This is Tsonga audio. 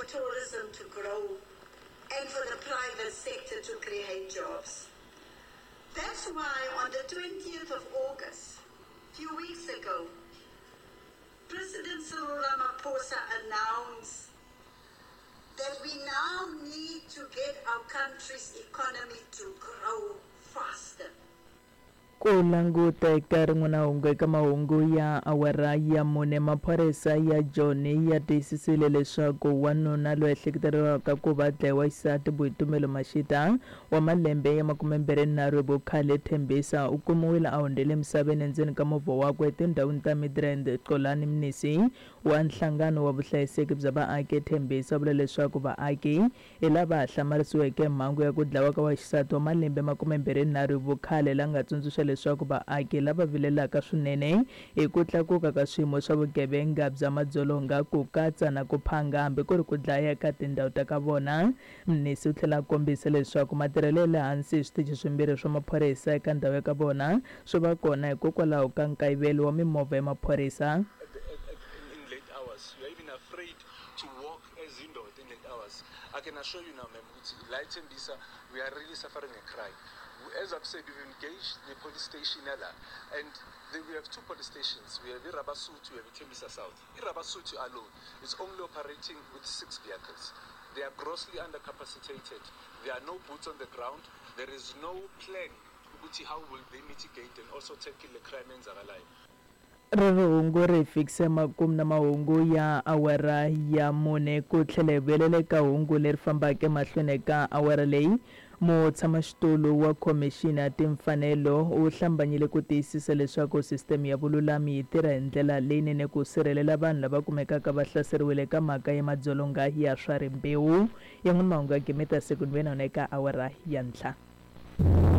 tourism to grow and for the private sector to create jobs. That's why on the 20th of August, a few weeks ago, President Cyril Ramaphosa announced that we now need to get our country's economy to grow faster. Ku languteka rin'wana hungu eka mahungu ya awara ya mune maphorisa ya Joni ya tiyisisile leswaku wanuna loyi ehleketeriwaka ku va dlayiwa xisati Boitumelo Mashita wa malembe ya 23 vukhale Thembisa u kumiwile a hundzele emisaveni endzeni ka movha wakwe etindhawini ta Midrand Xolani Mnisi wa nhlangano wa vuhlayiseki bya vaaki Thembisa vula leswaku vaaki hi lava hlamarisiweke mhangu ya ku dlayiwa ka wa xisati wa malembe 23 vukhale la nga tsundzuxa leswaku vaaki lava vilelaka swinene hi ku tlakuka ka swiyimo swa vugevenga bya madzolonga ku katsa na ku phanga hambi ku ri ku dlaya ka tindhawu ta ka vona. Mnisi u tlhela kombisa leswaku matirhelo le hansi hi switichi swimbirhi swa maphorisa eka ndhawu ya ka vona swi va kona hikokwalaho ka nkayivelo wa mimovha ya maphorisa. I can assure you now, ma'am, like Thembisa, we are really suffering a crime. As I've said, we've engaged the police station, and we have two police stations. We have Irabasutu, we have Thembisa South. Irabasutu alone is only operating with 6 vehicles. They are grossly undercapacitated. There are no boots on the ground. There is no plan. How will they mitigate and also tackle the crime in Zagalai? Hungu ri fikise makumu na mahungu ya awara ya mune ku tlhela velele ka hungu leri fambaka mahlweni ka awara leyi. Mutshamaxitulu wa khomixini ya timfanelo u hlambanyile ku tiyisisa leswaku sisteme ya vululami yi tirha hi ndlela leyinene ku sirhelela vanhu lava kumekaka va hlaseriwile ka mhaka ya madzolonga ya swa rimbewu. Yan'wana mahungu ya Gimeta Second eka awara ya ntlha.